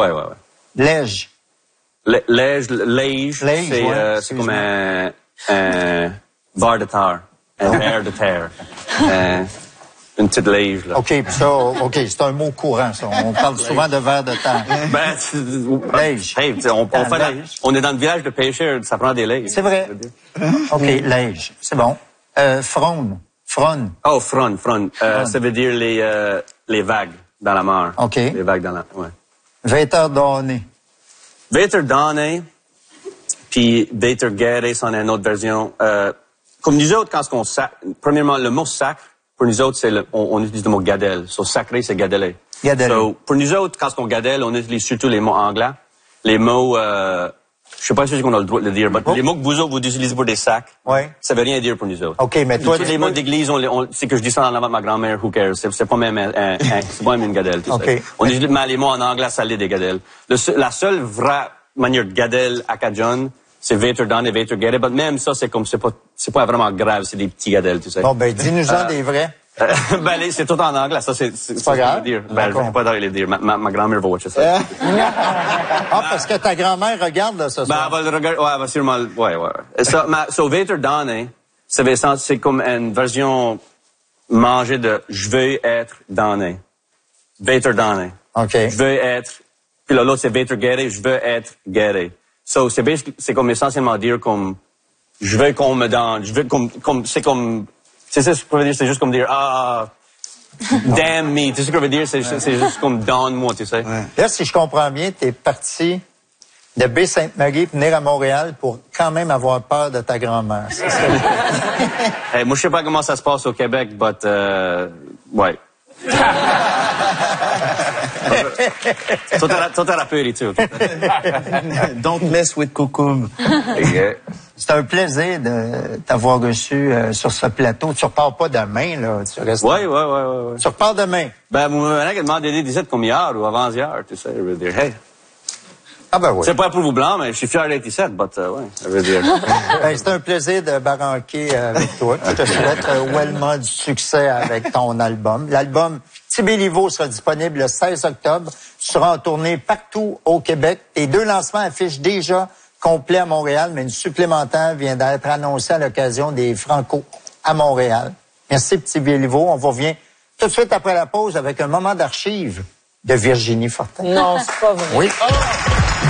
Ouais. Liège. Liège, c'est comme un bar de terre. Un verre de terre. Une petite liège, là. OK, c'est un mot courant, ça. On parle souvent de verre de terre. Liège. Hey, on est dans le village de pêcheurs, ça prend des lièges. C'est vrai. OK, liège. C'est bon. Fronde. Oh, fronde. Ça veut dire les vagues dans la mer. OK. Les vagues dans la... Ouais. Véterdonné. Véterdonné, puis Véterguerre, c'en est une autre version. Comme nous autres, quand on sacre, premièrement, le mot sacre, pour nous autres, on utilise le mot gadelle. So, sacré, c'est gadelle. So, pour nous autres, quand on gadelle, on utilise surtout les mots anglais. Les mots, je sais pas si on a le droit de le dire, mais les mots que vous autres, vous utilisez pour des sacs, ça veut rien dire pour nous autres. OK, mais toi, tous les mots d'église, c'est que je dis ça dans la de ma grand-mère, who cares? C'est pas même c'est pas même une gadelle, tu sais. On utilise les mots en anglais, ça l'est des gadelles. La seule vraie manière de gadelle à Cajun, c'est Véterdonné et Véterguerre, mais même ça, c'est pas vraiment grave, c'est des petits gadelles, tu sais. Bon, ben, dis-nous-en des vrais. C'est tout en anglais, ça, c'est pas grave. Je vais pas dans les dire. Ma grand-mère va watcher ça. Parce que ta grand-mère regarde, là, ce soir. Elle va le regarder, elle va sûrement, ouais. So, Véterdonné, c'est comme une version mangée de je veux être donné. Véterdonné. OK. Je veux être, puis l'autre, c'est Véterguerre, je veux être guéri. So, c'est comme essentiellement dire comme, je veux qu'on me donne, je veux c'est ça ce que je veux dire, c'est juste comme dire, damn me, tu sais ce que je veux dire, c'est juste comme donne-moi, tu sais. Ouais. Là, si je comprends bien, t'es parti de Baie-Sainte-Marie pour venir à Montréal pour quand même avoir peur de ta grand-mère, c'est ça? Hey, moi, je sais pas comment ça se passe au Québec, but, ouais. Toi, t'as la peur et tout. Don't mess with Coucoum. C'est un plaisir de t'avoir reçu sur ce plateau. Tu repars pas demain, là. Tu restes. Ouais. Tu repars demain. Ben, moi, je demande d'aider 17 comme hier ou avant-hier, tu sais, je veux dire, hey. Ah ben oui. C'est pas pour vous blanc, mais je suis fier d'être ici, but, ouais, je veux dire. Ben, c'est un plaisir de baranquer avec toi. Je te souhaite vraiment du succès avec ton album. L'album Tibéliveau sera disponible le 16 octobre. Tu seras en tournée partout au Québec. Tes 2 lancements affichent déjà complet à Montréal, mais une supplémentaire vient d'être annoncée à l'occasion des Franco à Montréal. Merci, Petit Béliveau. On vous revient tout de suite après la pause avec un moment d'archives de Virginie Fortin. Non, c'est pas vrai. Oui.